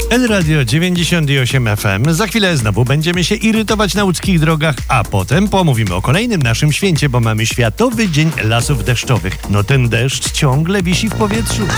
L-Radio 98 FM. Za chwilę znowu będziemy się irytować na łódzkich drogach, a potem pomówimy o kolejnym naszym święcie, bo mamy Światowy Dzień Lasów Deszczowych. No ten deszcz ciągle wisi w powietrzu.